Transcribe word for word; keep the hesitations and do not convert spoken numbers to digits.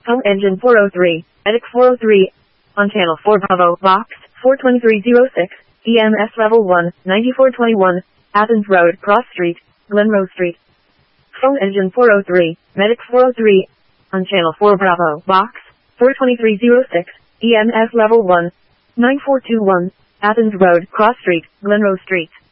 Home engine four oh three, Medic four oh three, on channel four Bravo, box four two three zero six, E M S level one, ninety-four twenty-one, Athens Road, Cross Street, Glenrose Street. Phone engine four oh three, Medic four oh three, on channel four Bravo, box four two three zero six, E M S level one, nine four two one, Athens Road, Cross Street, Glenrose Street.